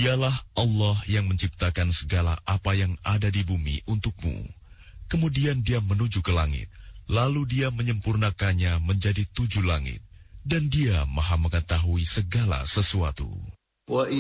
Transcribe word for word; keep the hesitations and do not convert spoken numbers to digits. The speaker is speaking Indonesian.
Dialah Allah yang menciptakan segala apa yang ada di bumi untukmu. Kemudian dia menuju ke langit, lalu dia menyempurnakannya menjadi tujuh langit, dan dia maha mengetahui segala sesuatu.